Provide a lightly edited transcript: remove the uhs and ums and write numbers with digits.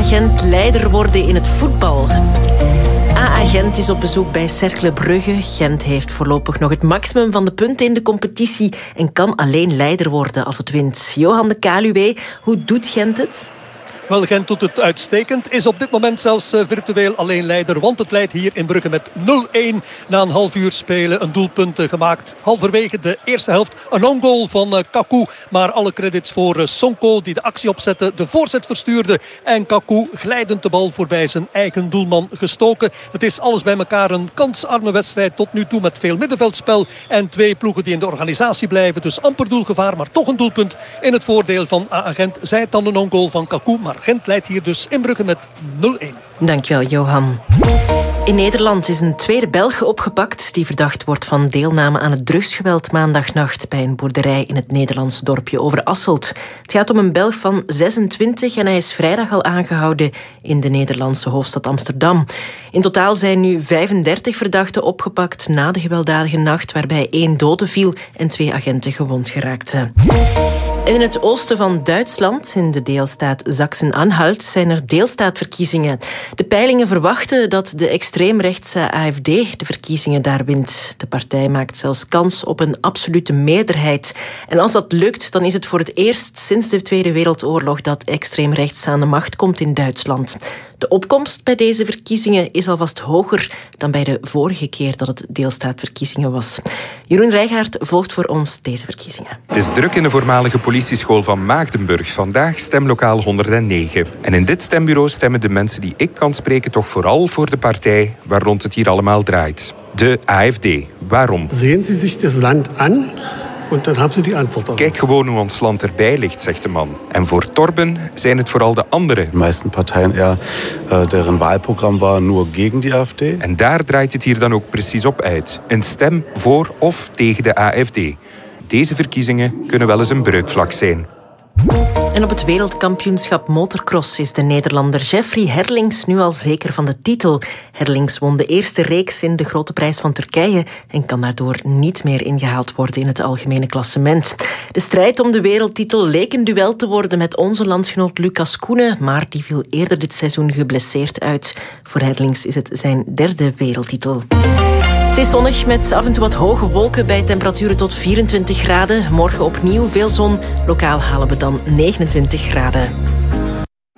Gent leider worden in het voetbal. AA Gent is op bezoek bij Cercle Brugge. Gent heeft voorlopig nog het maximum van de punten in de competitie en kan alleen leider worden als het wint. Johan de Kaluwe, hoe doet Gent het? Wel, Gent doet het uitstekend. Is op dit moment zelfs virtueel alleen leider. Want het leidt hier in Brugge met 0-1 na een half uur spelen. Een doelpunt gemaakt halverwege de eerste helft. Een on-goal van Kaku. Maar alle credits voor Sonko die de actie opzette. De voorzet verstuurde. En Kaku glijdend de bal voorbij zijn eigen doelman gestoken. Het is alles bij elkaar een kansarme wedstrijd tot nu toe. Met veel middenveldspel. En twee ploegen die in de organisatie blijven. Dus amper doelgevaar. Maar toch een doelpunt in het voordeel van AA Gent. Zij het dan een on-goal van Kaku. Maar Gent leidt hier dus in Brugge met 0-1. Dankjewel, Johan. In Nederland is een tweede Belg opgepakt die verdacht wordt van deelname aan het drugsgeweld maandagnacht bij een boerderij in het Nederlandse dorpje Overasselt. Het gaat om een Belg van 26 en hij is vrijdag al aangehouden in de Nederlandse hoofdstad Amsterdam. In totaal zijn nu 35 verdachten opgepakt na de gewelddadige nacht waarbij 1 dode viel en 2 agenten gewond geraakten. En in het oosten van Duitsland, in de deelstaat Sachsen-Anhalt, zijn er deelstaatverkiezingen. De peilingen verwachten dat de extreemrechtse AfD de verkiezingen daar wint. De partij maakt zelfs kans op een absolute meerderheid. En als dat lukt, dan is het voor het eerst sinds de Tweede Wereldoorlog dat extreemrechts aan de macht komt in Duitsland. De opkomst bij deze verkiezingen is alvast hoger dan bij de vorige keer dat het deelstaatverkiezingen was. Jeroen Rijgaard volgt voor ons deze verkiezingen. Het is druk in de voormalige politieschool van Maagdenburg. Vandaag stemlokaal 109. En in dit stembureau stemmen de mensen die ik kan spreken toch vooral voor de partij waar rond het hier allemaal draait. De AfD. Waarom? Zien Sie zich het land aan? En dan hebben ze die antwoord. Kijk gewoon hoe ons land erbij ligt, zegt de man. En voor Torben zijn het vooral de anderen. De meeste partijen, deren wahlprogram was nur gegen die AfD. En daar draait het hier dan ook precies op uit. Een stem voor of tegen de AfD. Deze verkiezingen kunnen wel eens een breukvlak zijn. En op het wereldkampioenschap motocross is de Nederlander Jeffrey Herlings nu al zeker van de titel. Herlings won de eerste reeks in de Grote Prijs van Turkije en kan daardoor niet meer ingehaald worden in het algemene klassement. De strijd om de wereldtitel leek een duel te worden met onze landgenoot Lucas Koenen, maar die viel eerder dit seizoen geblesseerd uit. Voor Herlings is het zijn derde wereldtitel. Het is zonnig met af en toe wat hoge wolken bij temperaturen tot 24 graden. Morgen opnieuw veel zon. Lokaal halen we dan 29 graden.